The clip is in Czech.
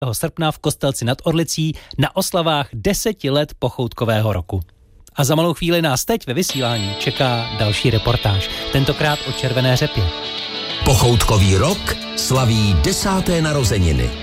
srpna v Kostelci nad Orlicí na oslavách 10 let pochoutkového roku. A za malou chvíli nás teď ve vysílání čeká další reportáž, tentokrát o červené řepě. Pochoutkový rok slaví 10. narozeniny.